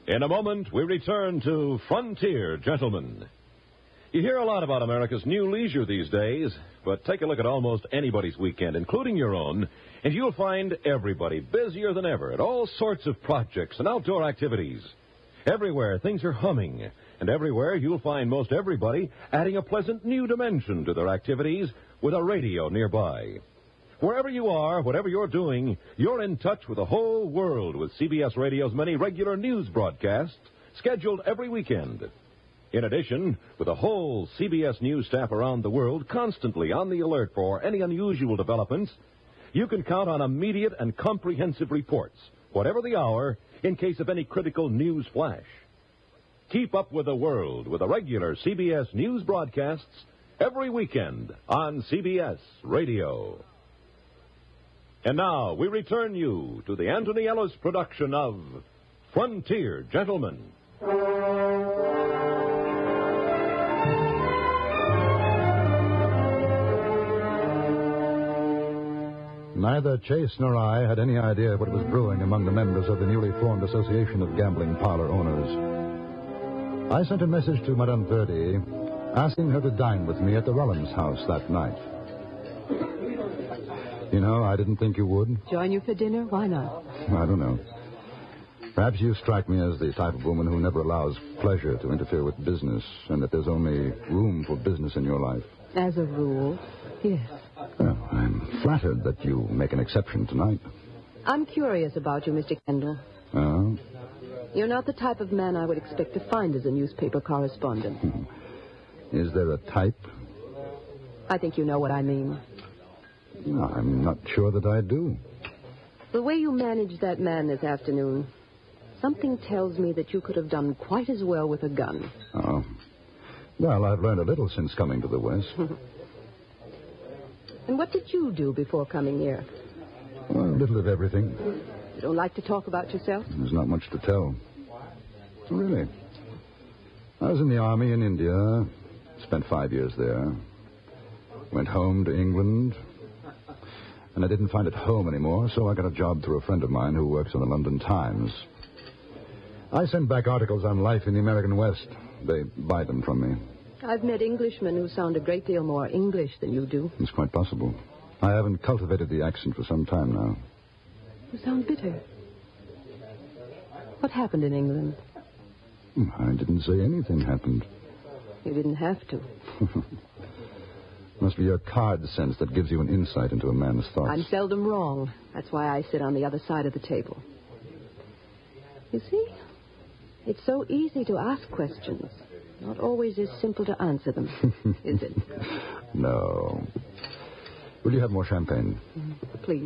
In a moment, we return to Frontier Gentlemen. You hear a lot about America's new leisure these days, but take a look at almost anybody's weekend, including your own, and you'll find everybody busier than ever at all sorts of projects and outdoor activities. Everywhere, things are humming, and everywhere you'll find most everybody adding a pleasant new dimension to their activities with a radio nearby. Wherever you are, whatever you're doing, you're in touch with the whole world with CBS Radio's many regular news broadcasts scheduled every weekend. In addition, with the whole CBS News staff around the world constantly on the alert for any unusual developments, you can count on immediate and comprehensive reports, whatever the hour, in case of any critical news flash. Keep up with the world with the regular CBS News broadcasts every weekend on CBS Radio. And now we return you to the Anthony Ellis production of Frontier Gentlemen. Neither Chase nor I had any idea what was brewing among the members of the newly formed Association of Gambling Parlor Owners. I sent a message to Madame Verdi asking her to dine with me at the Rollins house that night. You know, I didn't think you would. Join you for dinner? Why not? I don't know. Perhaps you strike me as the type of woman who never allows pleasure to interfere with business, and that there's only room for business in your life. As a rule, yes. Well, I'm flattered that you make an exception tonight. I'm curious about you, Mr. Kendall. Oh? You're not the type of man I would expect to find as a newspaper correspondent. Is there a type? I think you know what I mean. No, I'm not sure that I do. The way you managed that man this afternoon, something tells me that you could have done quite as well with a gun. Oh. Well, I've learned a little since coming to the West. And what did you do before coming here? Well, a little of everything. You don't like to talk about yourself? There's not much to tell. Really. I was in the Army in India. Spent 5 years there. Went home to England. And I didn't find it home anymore, so I got a job through a friend of mine who works on the London Times. I send back articles on life in the American West. They buy them from me. I've met Englishmen who sound a great deal more English than you do. It's quite possible. I haven't cultivated the accent for some time now. You sound bitter. What happened in England? I didn't say anything happened. You didn't have to. Must be your card sense that gives you an insight into a man's thoughts. I'm seldom wrong. That's why I sit on the other side of the table. You see, it's so easy to ask questions. Not always as simple to answer them, is it? No. Will you have more champagne? Please.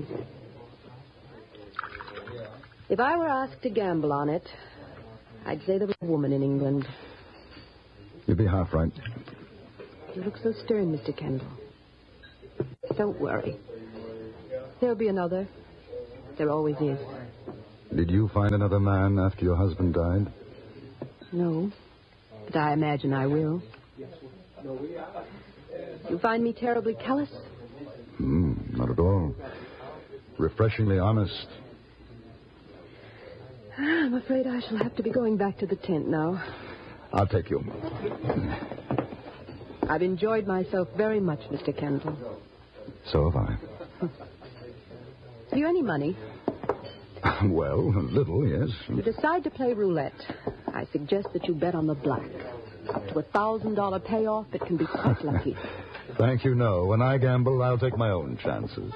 If I were asked to gamble on it, I'd say there was a woman in England. You'd be half right. You look so stern, Mr. Kendall. Don't worry. There'll be another. There always is. Did you find another man after your husband died? No, but I imagine I will. You find me terribly callous? Not at all. Refreshingly honest. I'm afraid I shall have to be going back to the tent now. I'll take you. I've enjoyed myself very much, Mr. Kendall. So have I. Have you any money? Well, a little, yes. You decide to play roulette. I suggest that you bet on the black. Up to $1,000 payoff, it can be quite lucky. Thank you, no. When I gamble, I'll take my own chances.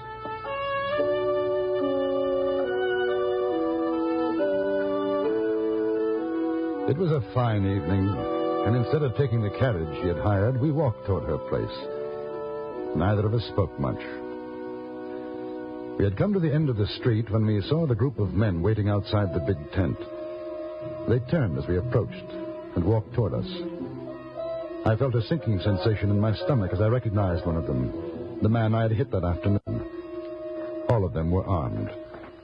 It was a fine evening, and instead of taking the carriage she had hired, we walked toward her place. Neither of us spoke much. We had come to the end of the street when we saw the group of men waiting outside the big tent. They turned as we approached and walked toward us. I felt a sinking sensation in my stomach as I recognized one of them, the man I had hit that afternoon. All of them were armed.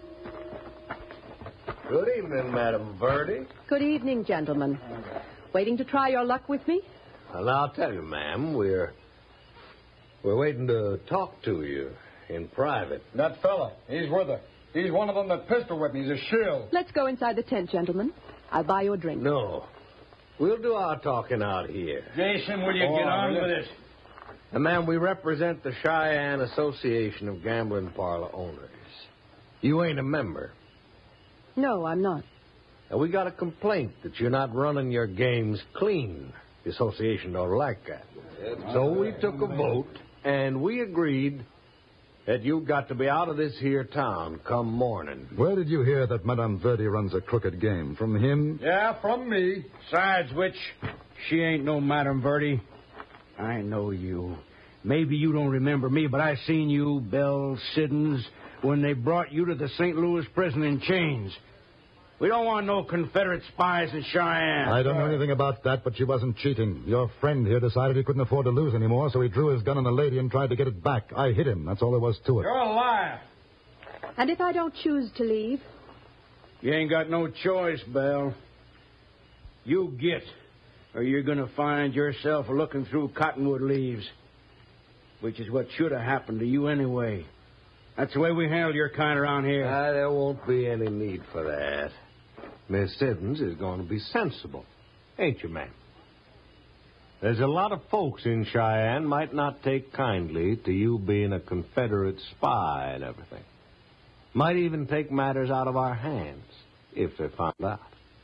Good evening, Madam Verdi. Good evening, gentlemen. Waiting to try your luck with me? Well, I'll tell you, ma'am, we're waiting to talk to you in private. That fella, he's with her. He's one of them that pistol whipped me. He's a shill. Let's go inside the tent, gentlemen. I'll buy you a drink. No. We'll do our talking out here. Jason, will you get on with it? And, ma'am, we represent the Cheyenne Association of Gambling Parlor Owners. You ain't a member. No, I'm not. And we got a complaint that you're not running your games clean. The association don't like that. So we took a vote, and we agreed that you got to be out of this here town come morning. Where did you hear that Madame Verdi runs a crooked game? From him? Yeah, from me. Besides which, she ain't no Madame Verdi. I know you. Maybe you don't remember me, but I seen you, Belle Siddons, when they brought you to the St. Louis prison in chains. We don't want no Confederate spies in Cheyenne. I don't know anything about that, but she wasn't cheating. Your friend here decided he couldn't afford to lose anymore, so he drew his gun on the lady and tried to get it back. I hit him. That's all there was to it. You're a liar. And if I don't choose to leave? You ain't got no choice, Belle. You get, or you're going to find yourself looking through cottonwood leaves, which is what should have happened to you anyway. That's the way we handle your kind around here. There won't be any need for that. Miss Siddons is going to be sensible. Ain't you, ma'am? There's a lot of folks in Cheyenne might not take kindly to you being a Confederate spy and everything. Might even take matters out of our hands if they found out.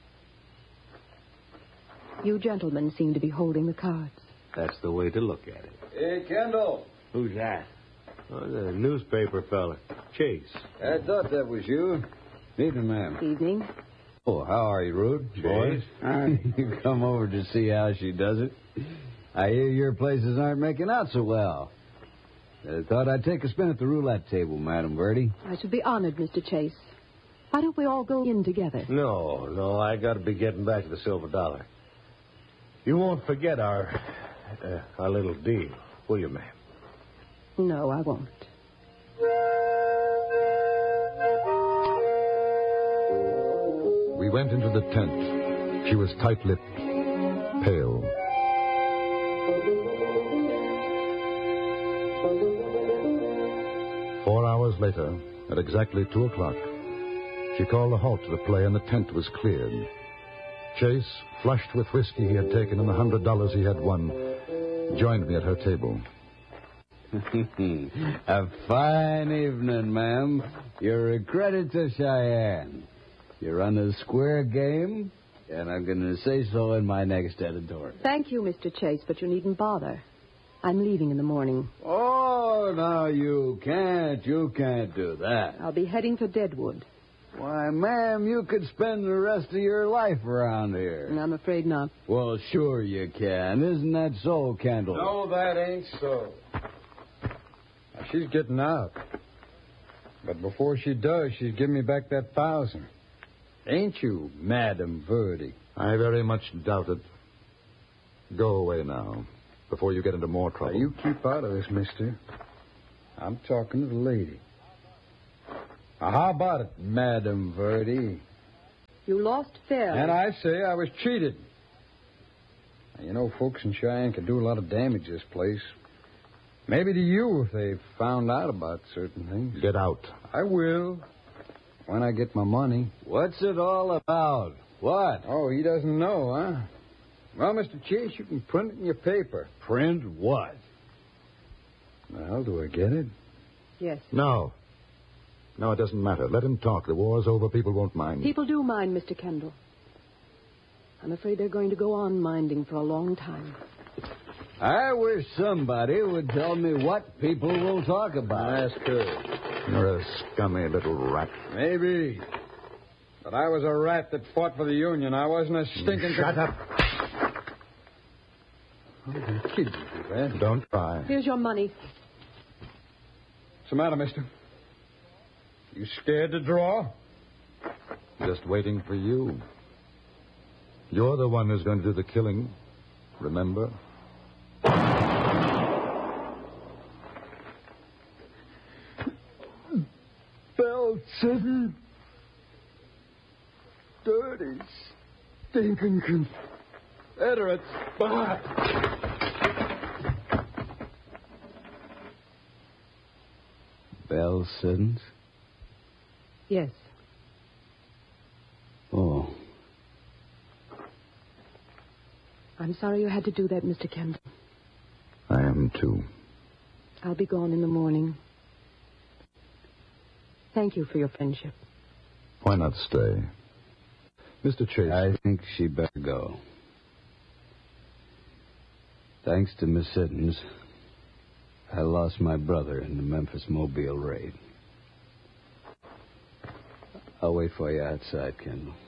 You gentlemen seem to be holding the cards. That's the way to look at it. Hey, Kendall. Who's that? Oh, the newspaper fella, Chase. I thought that was you. Evening, ma'am. Evening. Oh, how are you, Rude? Boys? You come over to see how she does it. I hear your places aren't making out so well. Thought I'd take a spin at the roulette table, Madam Verdi. I should be honored, Mr. Chase. Why don't we all go in together? No, I got to be getting back to the Silver Dollar. You won't forget our little deal, will you, ma'am? No, I won't. We went into the tent. She was tight-lipped, pale. Four hours later, at exactly 2 o'clock, she called a halt to the play and the tent was cleared. Chase, flushed with whiskey he had taken and the $100 he had won, joined me at her table. A fine evening, ma'am. You're a credit to Cheyenne. You run a square game, and I'm going to say so in my next editorial. Thank you, Mr. Chase, but you needn't bother. I'm leaving in the morning. Oh, now you can't do that. I'll be heading for Deadwood. Why, ma'am, you could spend the rest of your life around here. And I'm afraid not. Well, sure you can. Isn't that so, Kendall? No, that ain't so. Now, she's getting out. But before she does, she's giving me back that 1,000. Ain't you, Madame Verdi? I very much doubt it. Go away now, before you get into more trouble. Now, you keep out of this, mister. I'm talking to the lady. Now, how about it, Madame Verdi? You lost fairly. And I say I was cheated. Now, you know, folks in Cheyenne can do a lot of damage to this place. Maybe to you if they found out about certain things. Get out. I will. When I get my money. What's it all about? What? Oh, he doesn't know, huh? Well, Mr. Chase, you can print it in your paper. Print what? Well, do I get it? Yes. No. No, it doesn't matter. Let him talk. The war's over. People won't mind. People do mind, Mr. Kendall. I'm afraid they're going to go on minding for a long time. I wish somebody would tell me what people will talk about. Ask her. You're a scummy little rat. Maybe. But I was a rat that fought for the Union. I wasn't a stinking... Shut up. I'm kidding you, man. Don't try. Here's your money. What's the matter, mister? You scared to draw? Just waiting for you. You're the one who's going to do the killing. Remember? Belle Siddons. Dirty, stinking Confederate spy. Belle Siddons? Yes. Oh. I'm sorry you had to do that, Mr. Kendall. I am, too. I'll be gone in the morning. Thank you for your friendship. Why not stay? Mr. Chase. I think she'd better go. Thanks to Miss Siddons, I lost my brother in the Memphis-Mobile raid. I'll wait for you outside, Kendall.